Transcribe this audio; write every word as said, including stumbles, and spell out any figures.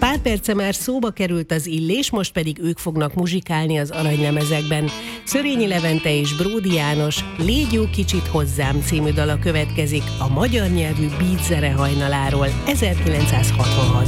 Pár perce már szóba került az Illés, most pedig ők fognak muzsikálni az aranylemezekben. Szörényi Levente és Bródi János Légy jó kicsit hozzám című dala következik a magyar nyelvű beat zene hajnaláról ezerkilencszázhatvanhatban.